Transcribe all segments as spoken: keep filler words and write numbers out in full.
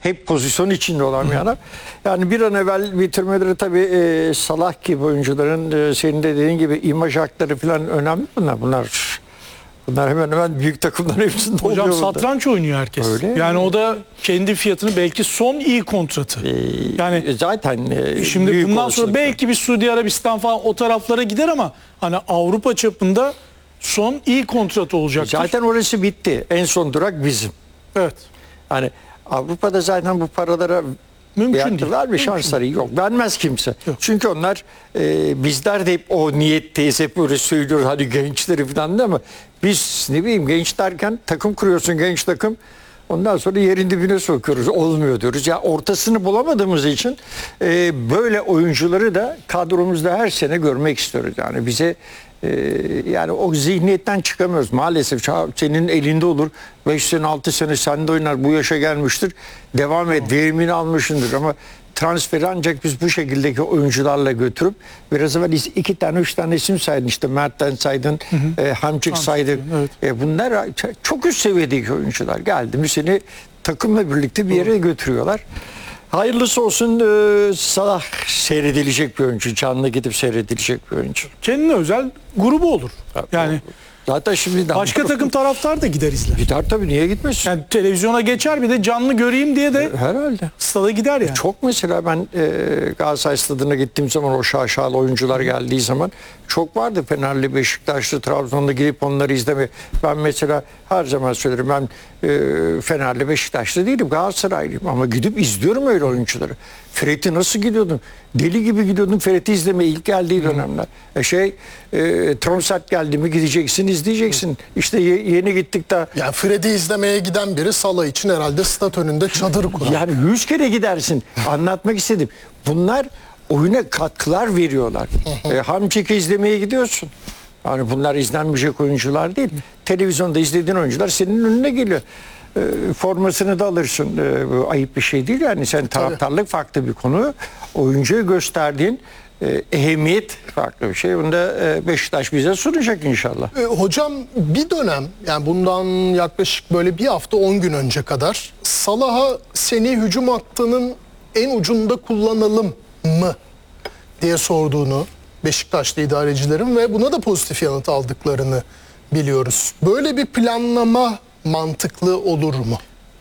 hep pozisyon içinde olan bir adam. Yani bir an evvel bitirmeleri tabii e, Salah gibi oyuncuların e, senin de dediğin gibi imaj hakları falan önemli bunlar. Bunlar bunlar hemen hemen büyük takımların hepsinde oluyor. Hocam burada. satranç oynuyor herkes. Öyle yani mi? o da kendi fiyatını belki son iyi kontratı. E, yani zaten e, şimdi büyük bundan sonra olasılıkla. belki bir Suudi Arabistan falan o taraflara gider ama hani Avrupa çapında son iyi kontratı olacaktır. Zaten orası bitti. En son durak bizim. Evet. Hani Avrupa'da zaten bu paralara Mümkün değil. var bir şansları yok. Vermez kimse. Yok. Çünkü onlar e, bizler de hep o niyetteyiz. Hep böyle söylüyoruz hani gençleri falan değil mi? Biz ne bileyim genç derken takım kuruyorsun genç takım. Ondan sonra yerin dibine sokuyoruz. Olmuyor diyoruz. Ya ortasını bulamadığımız için e, böyle oyuncuları da kadromuzda her sene görmek istiyoruz. Yani bize e, yani o zihniyetten çıkamıyoruz. Maalesef senin elinde olur. beş sene altı sene sende oynar. Bu yaşa gelmiştir. Devam et. Verimini almışındır ama transferi ancak biz bu şekildeki oyuncularla götürüp biraz evvel iki tane üç tane isim saydın işte Mert'ten saydın, hı hı. E, Hamçık saydık. Evet. E, bunlar çok üst seviyedeki oyuncular. Geldi mi seni takımla birlikte bir yere Doğru. götürüyorlar. Hayırlısı olsun e, Salah seyredilecek bir oyuncu. Canlı gidip seyredilecek bir oyuncu. Kendine özel grubu olur. Yani zaten şimdi başka takım taraftar da gider izler. Gider tabii, niye gitmesin? Yani televizyona geçer bir de canlı göreyim diye de herhalde stada gider yani. Çok mesela ben e, Galatasaray stadına gittiğim zaman o şaşalı oyuncular geldiği zaman çok vardı Fenerli, Beşiktaşlı, Trabzon'da gidip onları izleme. Ben mesela her zaman söylerim ben e, Fenerli, Beşiktaşlı değilim, Galatasaraylıyım ama gidip izliyorum öyle oyuncuları. Fred'i nasıl gidiyordum? Deli gibi gidiyordum Fred'i izlemeye ilk geldiği dönemler. E şey e, Tromsø geldi mi gideceksin, izleyeceksin. İşte ye, yeni gittik de. Yani Fred'i izlemeye giden biri Salah için herhalde stat önünde çadır kurar. Yani yüz kere gidersin. Anlatmak istedim. Bunlar oyuna katkılar veriyorlar. e, Hamçik'i izlemeye gidiyorsun. Yani bunlar izlenmeyecek oyuncular değil. Televizyonda izlediğin oyuncular senin önüne geliyor. E, formasını da alırsın. E, bu ayıp bir şey değil yani. Sen taraftarlık Tabii. farklı bir konu. Oyuncuya gösterdiğin e, ehemmiyet farklı bir şey. Bunu da e, Beşiktaş bize sunacak inşallah. E, hocam bir dönem yani bundan yaklaşık böyle bir hafta on gün önce kadar Salah'a seni hücum hattının en ucunda kullanalım mı diye sorduğunu Beşiktaşlı idarecilerin ve buna da pozitif yanıt aldıklarını biliyoruz. Böyle bir planlama mantıklı olur mu?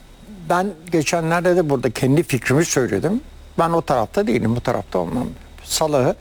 Ben geçenlerde de burada kendi fikrimi söyledim. Ben o tarafta değilim, bu tarafta olmam. Salah'ı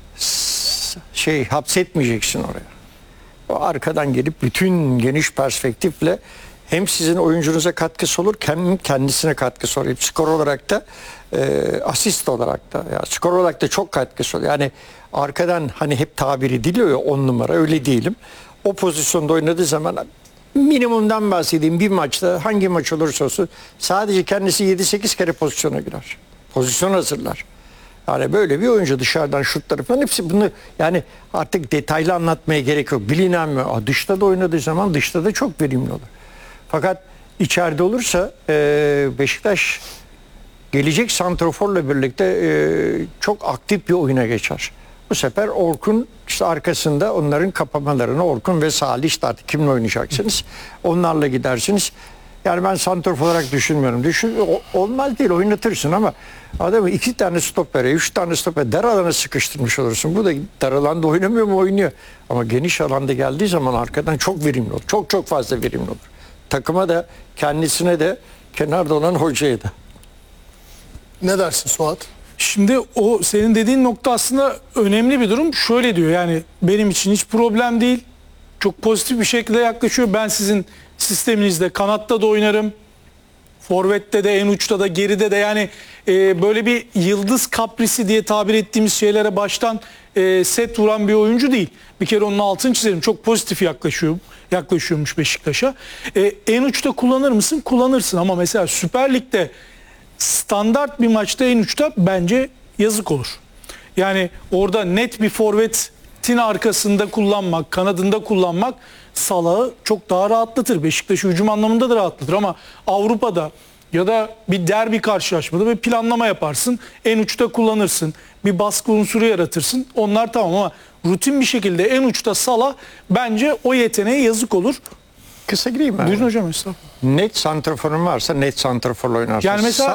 şey hapsetmeyeceksin oraya. O arkadan gelip bütün geniş perspektifle hem sizin oyuncunuza katkısı olur, hem kendisine katkısı olur. Skor olarak da e, asist olarak da. Ya, skor olarak da çok katkısı oluyor. Yani arkadan hani hep tabiri ediliyor ya on numara, öyle değilim. O pozisyonda oynadığı zaman minimumdan bahsedeyim, bir maçta hangi maç olursa olsun sadece kendisi yedi sekiz kere pozisyona girer. Pozisyon hazırlar. Yani böyle bir oyuncu dışarıdan şutları falan hepsi bunu yani artık detaylı anlatmaya gerek yok. Bilinen mi? Dışta da oynadığı zaman dışta da çok verimli olur. Fakat içeride olursa e, Beşiktaş gelecek santraforla birlikte e, çok aktif bir oyuna geçer. Bu sefer Orkun işte arkasında onların kapamalarını Orkun ve Salih işte artık kimle oynayacaksınız? Onlarla gidersiniz. Yani ben santrafor olarak düşünmüyorum. Düşün, olmaz değil, oynatırsın ama adamı iki tane stopere, üç tane stopere dar alana sıkıştırmış olursun. Bu da dar alanda oynamıyor mu? Oynuyor. Ama geniş alanda geldiği zaman arkadan çok verimli olur. Çok çok fazla verimli olur. Takıma da, kendisine de, kenarda olan hocaya da. Ne dersin Suat? Şimdi o senin dediğin nokta aslında önemli bir durum. Şöyle diyor yani benim için hiç problem değil. Çok pozitif bir şekilde yaklaşıyor. Ben sizin sisteminizde kanatta da oynarım. Forvet'te de, en uçta da, geride de yani e, böyle bir yıldız kaprisi diye tabir ettiğimiz şeylere baştan e, set vuran bir oyuncu değil. Bir kere onun altını çizelim. Çok pozitif yaklaşıyor, yaklaşıyormuş Beşiktaş'a. E, en uçta kullanır mısın? Kullanırsın ama mesela Süper Lig'de standart bir maçta en uçta bence yazık olur. Yani orada net bir forvetin arkasında kullanmak, kanadında kullanmak Salah'ı çok daha rahatlatır. Beşiktaş'ı hücum anlamında da rahatlatır ama Avrupa'da ya da bir derbi karşılaşmada bir planlama yaparsın. En uçta kullanırsın. Bir baskı unsuru yaratırsın. Onlar tamam ama rutin bir şekilde en uçta Salah bence o yeteneğe yazık olur. Kısa gireyim mi? Buyurun hocam estağfurullah. Net santraforun varsa net santraforla oynarsın. Yani mesela